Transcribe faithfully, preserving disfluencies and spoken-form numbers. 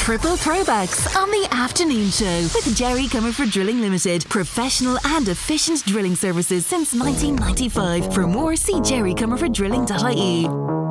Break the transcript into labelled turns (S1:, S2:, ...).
S1: Triple throwbacks on the afternoon show with Jerry Comerford Drilling Limited. Professional and efficient drilling services since nineteen ninety-five. For more, see jerry comerford drilling dot I E.